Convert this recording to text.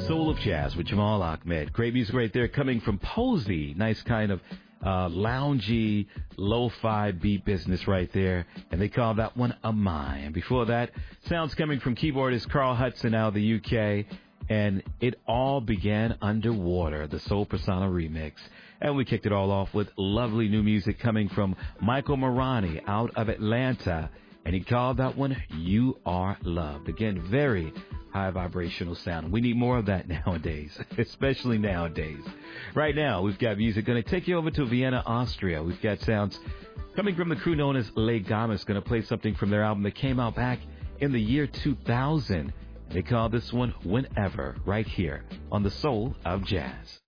Soul of Jazz with Jamal Ahmed. Great music right there coming from Posey. Nice kind of loungy, lo-fi beat business right there. And they call that one A Mine. Before that, sounds coming from keyboardist Carl Hudson out of the UK. And it all began underwater, the Soul Persona remix. And we kicked it all off with lovely new music coming from Michael Morani out of Atlanta. And he called that one You Are Loved. Again, very high vibrational sound. We need more of that nowadays, especially nowadays. Right now, we've got music going to take you over to Vienna, Austria. We've got sounds coming from the crew known as Les Gamas, going to play something from their album that came out back in the year 2000. They call this one Whenever, right here on the Soul of Jazz.